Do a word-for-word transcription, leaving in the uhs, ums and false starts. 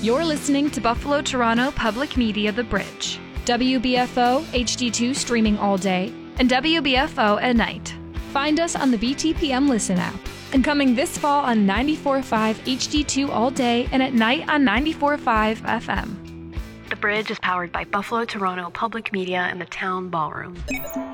You're listening to Buffalo Toronto Public Media The Bridge, W B F O H D two streaming all day, and W B F O at night. Find us on the B T P M Listen app, and coming this fall on ninety-four point five H D two all day and at night on ninety-four point five F M. The Bridge is powered by Buffalo Toronto Public Media and the Town Ballroom.